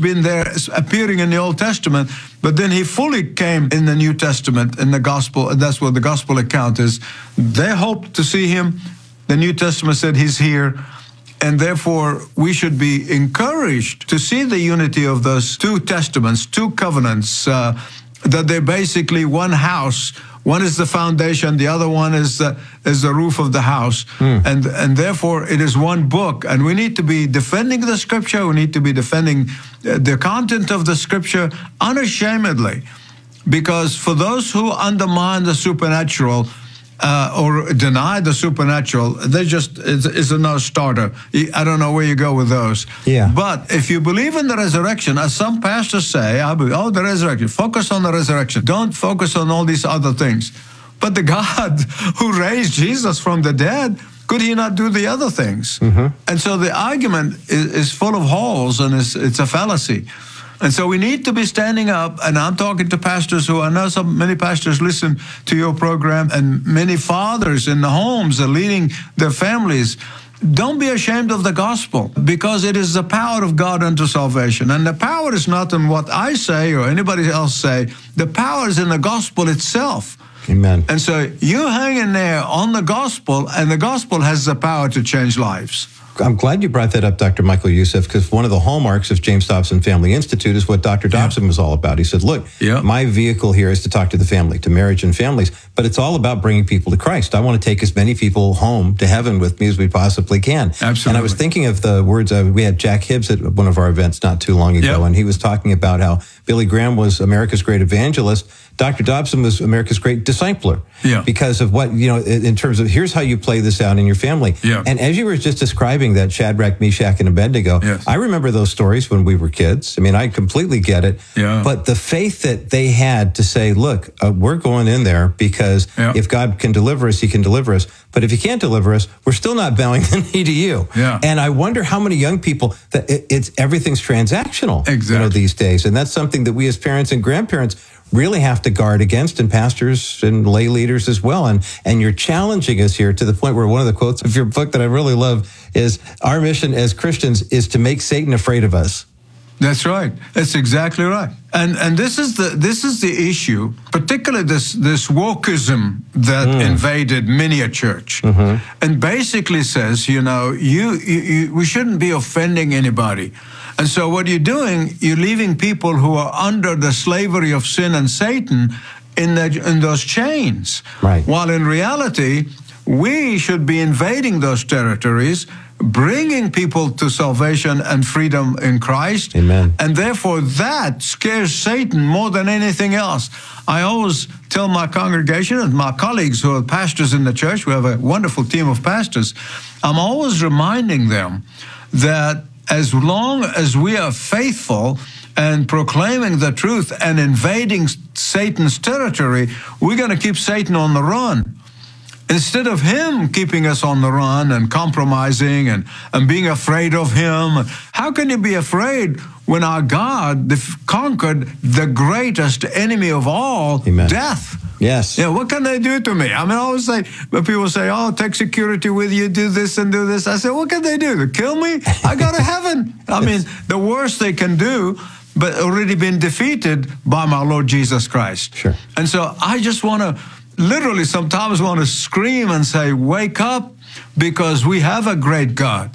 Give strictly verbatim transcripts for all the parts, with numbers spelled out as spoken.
been there appearing in the Old Testament, but then he fully came in the New Testament, in the gospel, and that's what the gospel account is. They hoped to see him. The New Testament said he's here. And therefore, we should be encouraged to see the unity of those two testaments, two covenants, uh, that they're basically one house. One is the foundation, the other one is the, is the roof of the house. Mm. And, and therefore, it is one book. And we need to be defending the Scripture. We need to be defending the content of the Scripture unashamedly. Because for those who undermine the supernatural, Uh, or deny the supernatural, they just, it's, it's a no-starter. I don't know where you go with those. Yeah. But if you believe in the resurrection, as some pastors say, I believe, oh, the resurrection, focus on the resurrection. Don't focus on all these other things. But the God who raised Jesus from the dead, could he not do the other things? Mm-hmm. And so the argument is, is full of holes, and it's, it's a fallacy. And so we need to be standing up, and I'm talking to pastors who, I know some many pastors listen to your program, and many fathers in the homes are leading their families. Don't be ashamed of the gospel, because it is the power of God unto salvation. And the power is not in what I say or anybody else say. The power is in the gospel itself. Amen. And so you hang in there on the gospel, and the gospel has the power to change lives. I'm glad you brought that up, Doctor Michael Youssef, because one of the hallmarks of James Dobson Family Institute is what Doctor Dobson yeah. was all about. He said, look, yeah. my vehicle here is to talk to the family, to marriage and families, but it's all about bringing people to Christ. I want to take as many people home to heaven with me as we possibly can. Absolutely. And I was thinking of the words, uh, we had Jack Hibbs at one of our events not too long ago, yeah. and he was talking about how Billy Graham was America's great evangelist. Doctor Dobson was America's great discipler yeah. because of what, you know, in terms of here's how you play this out in your family. Yeah. And as you were just describing that Shadrach, Meshach, and Abednego, yes. I remember those stories when we were kids. I mean, I completely get it. Yeah. But the faith that they had to say, look, uh, we're going in there because yeah. if God can deliver us, he can deliver us. But if he can't deliver us, we're still not bowing the knee to you. Yeah. And I wonder how many young people, that it, it's everything's transactional exactly. you know, these days. And that's something that we as parents and grandparents really have to guard against, and pastors and lay leaders as well. And and you're challenging us here to the point where one of the quotes of your book that I really love is, our mission as Christians is to make Satan afraid of us. That's right. That's exactly right. And and this is the this is the issue, particularly this this wokeism that mm. invaded many a church, mm-hmm. and basically says, you know, you, you, you we shouldn't be offending anybody. And so what you're doing, you're leaving people who are under the slavery of sin and Satan in, the, in those chains. Right. While in reality, we should be invading those territories, bringing people to salvation and freedom in Christ. Amen. And therefore, that scares Satan more than anything else. I always tell my congregation and my colleagues who are pastors in the church, we have a wonderful team of pastors, I'm always reminding them that as long as we are faithful and proclaiming the truth and invading Satan's territory, we're going to keep Satan on the run. Instead of him keeping us on the run and compromising and, and being afraid of him. How can you be afraid when our God conquered the greatest enemy of all, Amen. Death? Yes. Yeah, what can they do to me? I mean, I always say, when people say, oh, take security with you, do this and do this. I say, what can they do? To kill me? I go to heaven. I mean, the worst they can do, but already been defeated by my Lord Jesus Christ. Sure. And so I just want to literally sometimes want to scream and say, wake up, because we have a great God.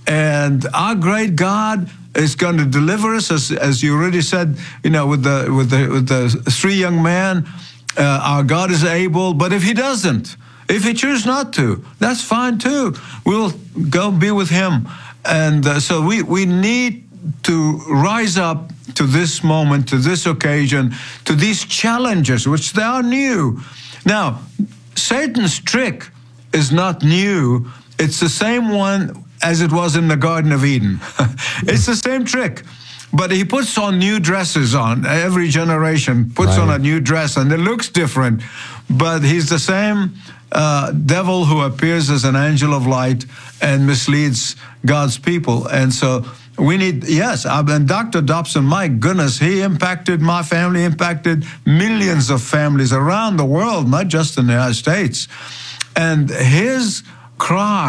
And our great God is going to deliver us, as, as you already said, you know, with the, with the, with the three young men. Uh, our God is able, but if he doesn't, if he chooses not to, that's fine too. We'll go be with him. And uh, so we, we need to rise up to this moment, to this occasion, to these challenges, which they are new. Now, Satan's trick is not new. It's the same one as it was in the Garden of Eden. It's the same trick. But he puts on new dresses on. Every generation puts right. on a new dress, and it looks different. But he's the same uh, devil who appears as an angel of light and misleads God's people. And so we need, yes, I mean, Doctor Dobson, my goodness, he impacted my family, impacted millions of families around the world, not just in the United States. And his cry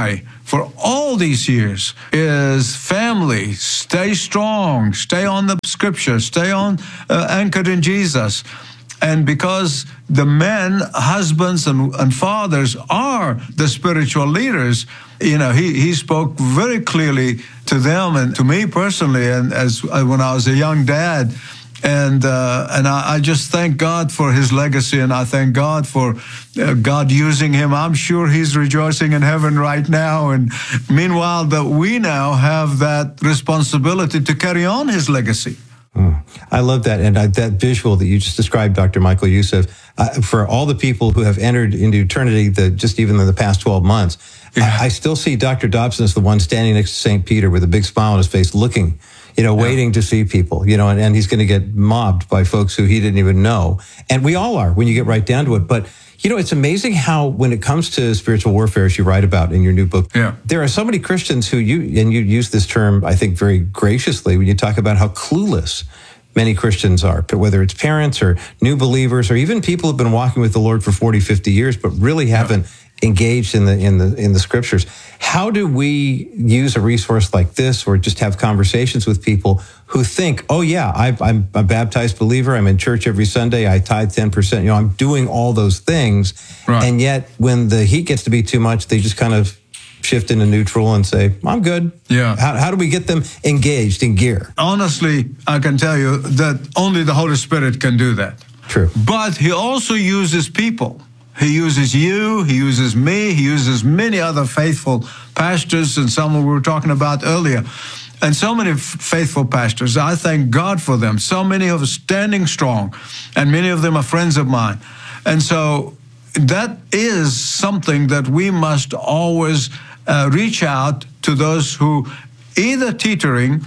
for all these years is family. Stay strong, stay on the scripture, stay on uh, anchored in Jesus. And because the men, husbands and, and fathers are the spiritual leaders, you know, he, he spoke very clearly to them and to me personally, and as when I was a young dad. And uh, and I, I just thank God for his legacy, and I thank God for uh, God using him. I'm sure he's rejoicing in heaven right now. And meanwhile, that we now have that responsibility to carry on his legacy. Mm. I love that. And I, that visual that you just described, Doctor Michael Youssef, uh, for all the people who have entered into eternity, the, just even in the past twelve months, yeah. I, I still see Doctor Dobson as the one standing next to Saint Peter with a big smile on his face, looking, you know, yeah. waiting to see people, you know, and, and he's going to get mobbed by folks who he didn't even know. And we all are when you get right down to it. But, you know, it's amazing how when it comes to spiritual warfare, as you write about in your new book, yeah. there are so many Christians who you, and you use this term, I think, very graciously when you talk about how clueless many Christians are, whether it's parents or new believers or even people who have been walking with the Lord for forty, fifty years, but really haven't yeah. engaged in the in the in the scriptures. How do we use a resource like this, or just have conversations with people who think, oh yeah, I've, I'm a baptized believer, I'm in church every Sunday, I tithe ten percent, you know, I'm doing all those things, right. and yet when the heat gets to be too much, they just kind of shift into neutral and say, I'm good. Yeah. How, how do we get them engaged in gear? Honestly, I can tell you that only the Holy Spirit can do that. True. But he also uses people. He uses you, he uses me, he uses many other faithful pastors, and some we were talking about earlier. And so many f- faithful pastors. I thank God for them. So many of them standing strong, and many of them are friends of mine. And so that is something that we must always uh, reach out to those who either teetering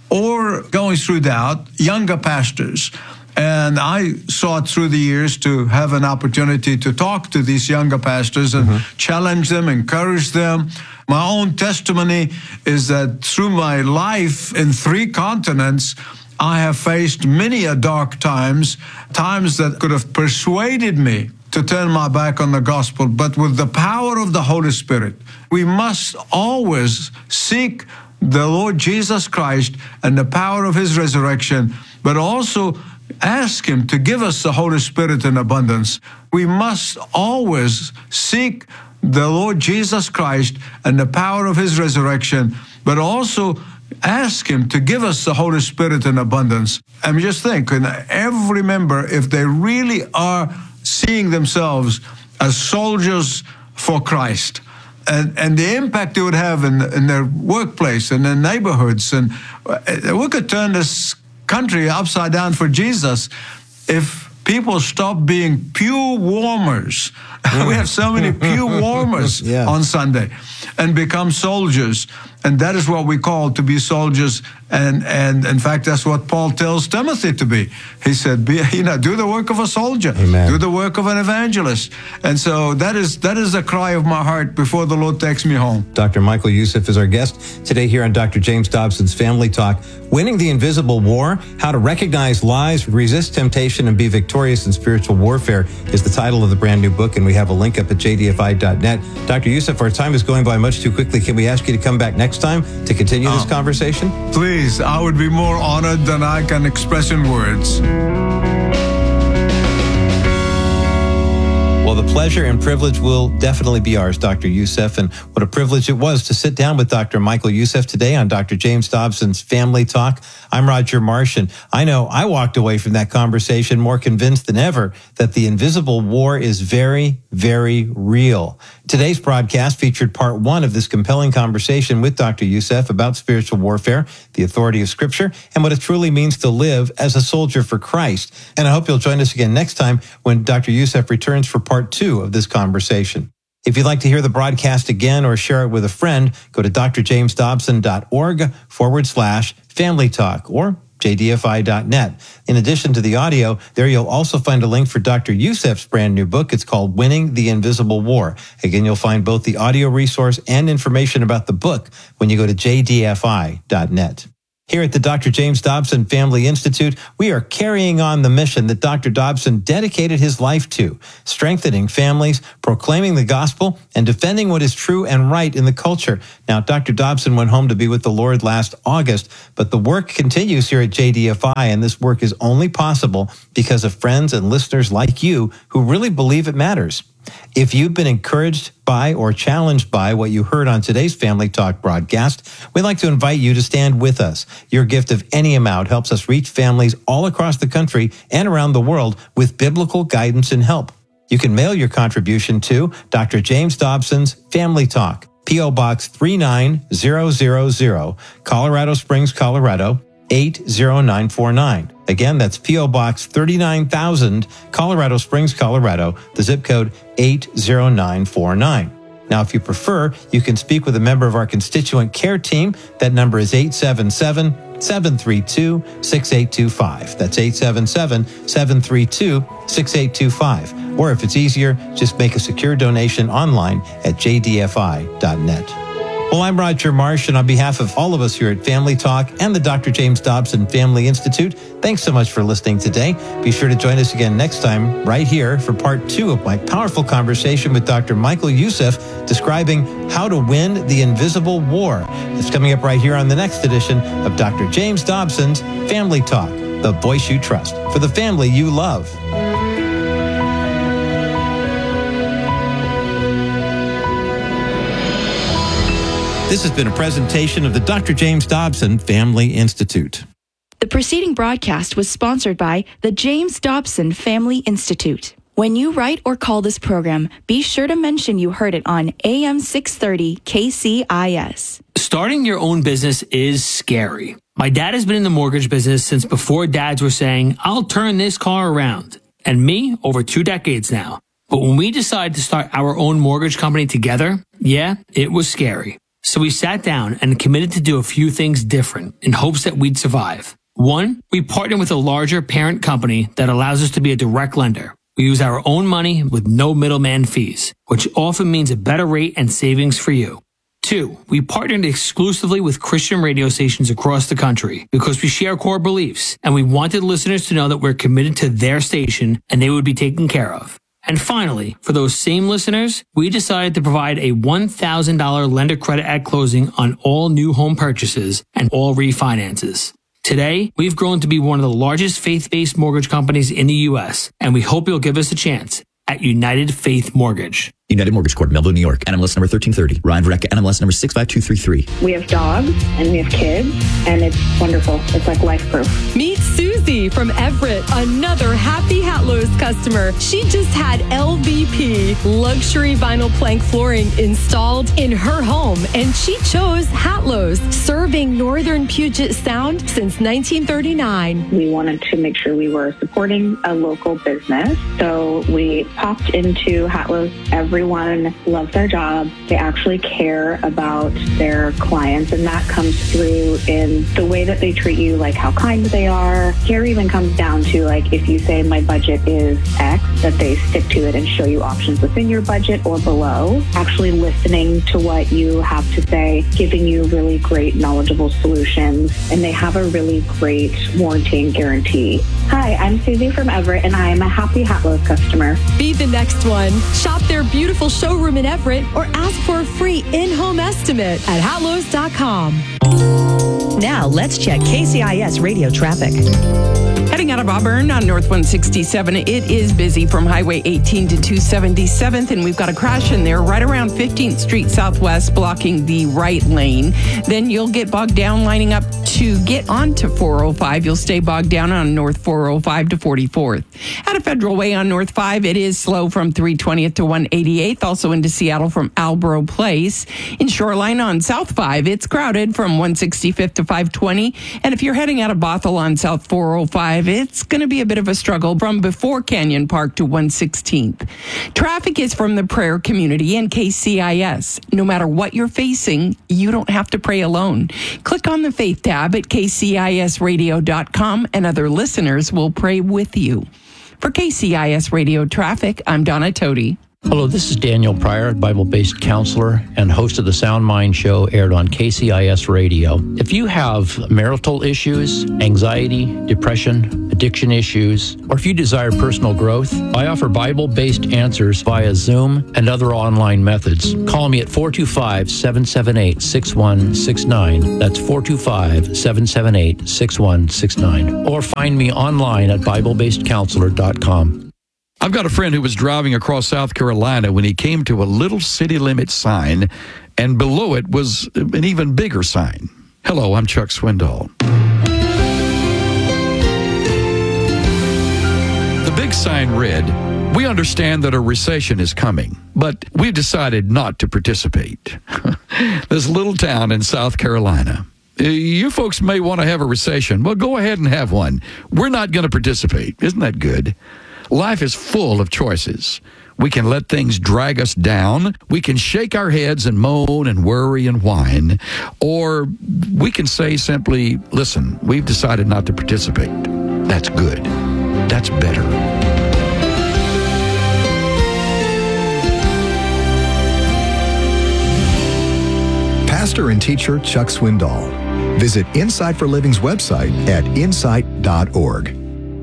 or going through doubt, younger pastors. And I sought through the years to have an opportunity to talk to these younger pastors and mm-hmm. challenge them, encourage them. My own testimony is that through my life in three continents, I have faced many a dark times, times that could have persuaded me to turn my back on the gospel. But with the power of the Holy Spirit, we must always seek the Lord Jesus Christ and the power of his resurrection, but also ask him to give us the Holy Spirit in abundance. We must always seek the Lord Jesus Christ and the power of his resurrection, but also ask him to give us the Holy Spirit in abundance. I mean, just think, and every member, if they really are seeing themselves as soldiers for Christ, and, and the impact it would have in, in their workplace and their neighborhoods, and we could turn this country upside down for Jesus if people stop being pew warmers. Mm. We have so many pew warmers yeah. on Sunday, and become soldiers. And that is what we call to be soldiers. And, and in fact, that's what Paul tells Timothy to be. He said, be, you know, do the work of a soldier. Amen. Do the work of an evangelist. And so that is that is the cry of my heart before the Lord takes me home. Doctor Michael Youssef is our guest today here on Doctor James Dobson's Family Talk. Winning the Invisible War, How to Recognize Lies, Resist Temptation, and Be Victorious in Spiritual Warfare is the title of the brand new book, and we have a link up at j d f i dot net. Doctor Youssef, our time is going by much too quickly. Can we ask you to come back next time to continue this um, conversation? Please, I would be more honored than I can express in words. Well, the pleasure and privilege will definitely be ours, Doctor Youssef, and what a privilege it was to sit down with Doctor Michael Youssef today on Doctor James Dobson's Family Talk. I'm Roger Marsh, and I know I walked away from that conversation more convinced than ever that the invisible war is very, very real. Today's broadcast featured part one of this compelling conversation with Doctor Youssef about spiritual warfare, the authority of Scripture, and what it truly means to live as a soldier for Christ. And I hope you'll join us again next time when Doctor Youssef returns for part two of this conversation. If you'd like to hear the broadcast again or share it with a friend, go to drjamesdobson.org forward slash family talk or j d f i dot net. In addition to the audio, there you'll also find a link for Doctor Youssef's brand new book. It's called Winning the Invisible War. Again, you'll find both the audio resource and information about the book when you go to j d f i dot net. Here at the Doctor James Dobson Family Institute, we are carrying on the mission that Doctor Dobson dedicated his life to, strengthening families, proclaiming the gospel, and defending what is true and right in the culture. Now, Doctor Dobson went home to be with the Lord last August, but the work continues here at J D F I, and this work is only possible because of friends and listeners like you who really believe it matters. If you've been encouraged by or challenged by what you heard on today's Family Talk broadcast, we'd like to invite you to stand with us. Your gift of any amount helps us reach families all across the country and around the world with biblical guidance and help. You can mail your contribution to Doctor James Dobson's Family Talk, P O. Box three nine zero zero zero, Colorado Springs, Colorado, eight zero nine four nine. Again, that's P O. Box thirty-nine thousand, Colorado Springs, Colorado, the zip code eight zero nine four nine. Now, if you prefer, you can speak with a member of our constituent care team. That number is eight seven seven, seven three two, six eight two five. That's eight seven seven, seven three two, six eight two five. Or if it's easier, just make a secure donation online at j d f i dot net. Well, I'm Roger Marsh, and on behalf of all of us here at Family Talk and the Doctor James Dobson Family Institute, thanks so much for listening today. Be sure to join us again next time right here for part two of my powerful conversation with Doctor Michael Youssef describing how to win the invisible war. It's coming up right here on the next edition of Doctor James Dobson's Family Talk, the voice you trust for the family you love. This has been a presentation of the Doctor James Dobson Family Institute. The preceding broadcast was sponsored by the James Dobson Family Institute. When you write or call this program, be sure to mention you heard it on A M six thirty K C I S. Starting your own business is scary. My dad has been in the mortgage business since before dads were saying, I'll turn this car around. And me, over two decades now. But when we decided to start our own mortgage company together, yeah, it was scary. So we sat down and committed to do a few things different in hopes that we'd survive. One, we partnered with a larger parent company that allows us to be a direct lender. We use our own money with no middleman fees, which often means a better rate and savings for you. Two, we partnered exclusively with Christian radio stations across the country because we share core beliefs and we wanted listeners to know that we're committed to their station and they would be taken care of. And finally, for those same listeners, we decided to provide a one thousand dollars lender credit at closing on all new home purchases and all refinances. Today, we've grown to be one of the largest faith-based mortgage companies in the U S, and we hope you'll give us a chance at United Faith Mortgage. United Mortgage Corp, Melville, New York. N M L S number thirteen thirty. Ryan Verrecka, N M L S number six five two three three. We have dogs and we have kids, and it's wonderful. It's like life proof. Meet Susie from Everett, another happy Hatlows customer. She just had L V P, luxury vinyl plank flooring, installed in her home, and she chose Hatlows, serving northern Puget Sound since nineteen thirty-nine. We wanted to make sure we were supporting a local business, so we popped into Hatlows. Everyone loves their job. They actually care about their clients, and that comes through in the way that they treat you, like how kind they are. Care even comes down to, like, if you say my budget is X, that they stick to it and show you options within your budget or below. Actually listening to what you have to say, giving you really great, knowledgeable solutions, and they have a really great warranty and guarantee. Hi, I'm Susie from Everett, and I am a happy Hatlows customer. Be the next one. Shop their beautiful showroom in Everett or ask for a free in-home estimate at hatlows dot com. Now let's check K C I S radio traffic. Heading out of Auburn on North one sixty-seven, it is busy from Highway eighteen to two seventy-seventh, and we've got a crash in there right around fifteenth Street Southwest, blocking the right lane. Then you'll get bogged down lining up to get onto four oh five. You'll stay bogged down on North four oh five to forty-fourth. Out of Federal Way on North five, it is slow from three twentieth to one eighty-eighth, also into Seattle from Albro Place. In Shoreline on South five, it's crowded from one sixty-fifth to five twenty. And if you're heading out of Bothell on South four oh five, it's going to be a bit of a struggle from before Canyon Park to one sixteenth. Traffic is from the prayer community and K C I S. No matter what you're facing, you don't have to pray alone. Click on the Faith tab at K C I S radio dot com and other listeners will pray with you. For K C I S Radio Traffic, I'm Donna Toti. Hello, this is Daniel Pryor, Bible-based counselor and host of the Sound Mind Show, aired on K C I S Radio. If you have marital issues, anxiety, depression, addiction issues, or if you desire personal growth, I offer Bible-based answers via Zoom and other online methods. Call me at four two five, seven seven eight, six one six nine. That's four two five, seven seven eight, six one six nine. Or find me online at bible based counselor dot com. I've got a friend who was driving across South Carolina when he came to a little city limit sign, and below it was an even bigger sign. Hello, I'm Chuck Swindoll. The big sign read, "We understand that a recession is coming, but we've decided not to participate." This little town in South Carolina. You folks may want to have a recession. Well, go ahead and have one. We're not going to participate. Isn't that good? Life is full of choices. We can let things drag us down. We can shake our heads and moan and worry and whine. Or we can say simply, listen, we've decided not to participate. That's good. That's better. Pastor and teacher Chuck Swindoll. Visit Insight for Living's website at insight dot org.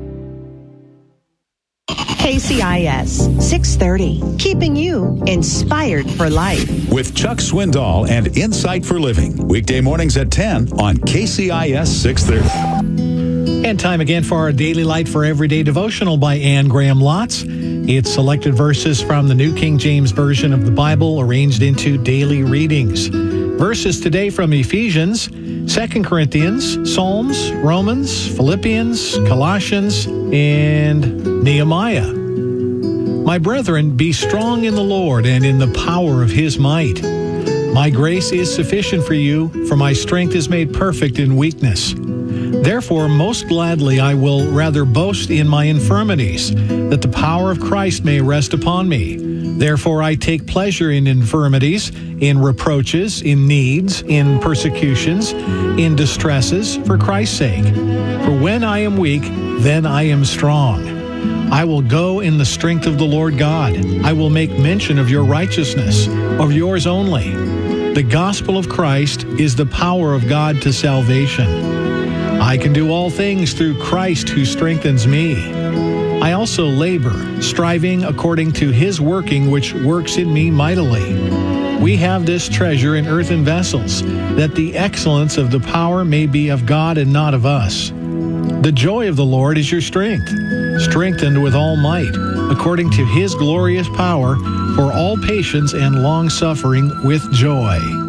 K C I S six thirty, keeping you inspired for life. With Chuck Swindoll and Insight for Living. Weekday mornings at ten on K C I S six thirty. And time again for our Daily Light for Everyday devotional by Anne Graham Lotz. It's selected verses from the New King James Version of the Bible arranged into daily readings. Verses today from Ephesians, Second Corinthians, Psalms, Romans, Philippians, Colossians, and Nehemiah. My brethren, be strong in the Lord and in the power of his might. My grace is sufficient for you, for my strength is made perfect in weakness. Therefore, most gladly I will rather boast in my infirmities, that the power of Christ may rest upon me. Therefore I take pleasure in infirmities, in reproaches, in needs, in persecutions, in distresses, for Christ's sake. For when I am weak, then I am strong. I will go in the strength of the Lord God. I will make mention of your righteousness, of yours only. The gospel of Christ is the power of God to salvation. I can do all things through Christ who strengthens me. I also labor, striving according to his working which works in me mightily. We have this treasure in earthen vessels, that the excellence of the power may be of God and not of us. The joy of the Lord is your strength, strengthened with all might, according to his glorious power, for all patience and long-suffering with joy.